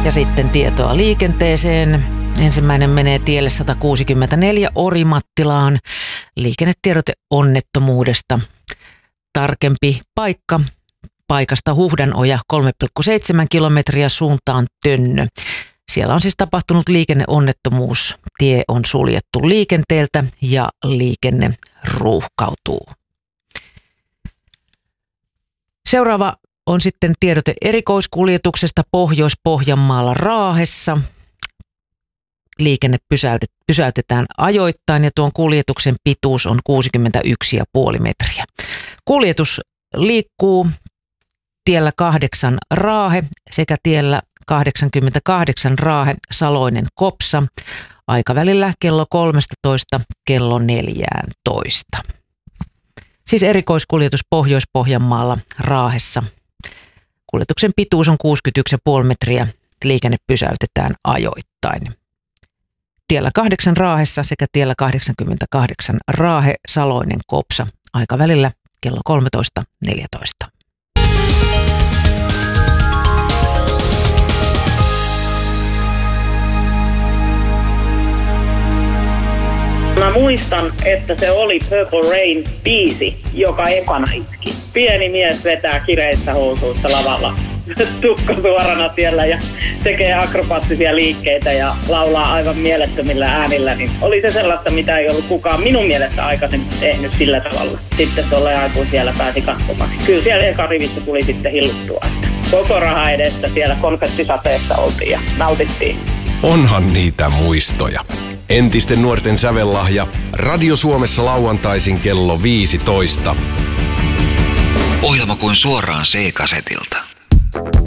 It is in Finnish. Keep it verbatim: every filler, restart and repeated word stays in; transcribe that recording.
Ja sitten tietoa liikenteeseen. Ensimmäinen menee tielle sata kuusikymmentäneljä Orimattilaan. Liikennetiedote onnettomuudesta. Tarkempi paikka. Paikasta Huhdanoja kolme pilkku seitsemän kilometriä suuntaan Tönnö. Siellä on siis tapahtunut liikenneonnettomuus. Tie on suljettu liikenteeltä ja liikenne ruuhkautuu. Seuraava on sitten tiedote erikoiskuljetuksesta Pohjois-Pohjanmaalla Raahessa. Liikenne pysäytetään ajoittain ja tuon kuljetuksen pituus on kuusikymmentäyksi pilkku viisi metriä. Kuljetus liikkuu tiellä kahdeksan Raahe sekä tiellä kahdeksankymmentäkahdeksan Raahe Saloinen Kopsa aikavälillä kello kolmetoista kello neljätoista. Siis erikoiskuljetus Pohjois-Pohjanmaalla Raahessa. Kuljetuksen pituus on kuusikymmentäyksi pilkku viisi metriä. Liikenne pysäytetään ajoittain. Tiellä kahdeksan Raahessa sekä tiellä kahdeksankymmentäkahdeksan Raahe Saloinen Kopsa aikavälillä kello kolmetoista neljätoista. Mä muistan, että se oli Purple Rain biisi, joka ekana iski. Pieni mies vetää kireissä housuissa lavalla, tukka suorana siellä ja tekee akrobaattisia liikkeitä ja laulaa aivan mielettömillä äänillä. Niin oli se sellaista, mitä ei ollut kukaan minun mielestä aikaisemmin tehnyt sillä tavalla. Sitten tuolle aikuun siellä pääsi katsomaan. Kyllä siellä eka rivissä tuli sitten hilluttua. Koko raha edessä siellä konfettisateessa oltiin ja nautittiin. Onhan niitä muistoja. Entisten nuorten sävellahja Radio Suomessa lauantaisin kello viisitoista. Ohjelma kuin suoraan C-kasetilta.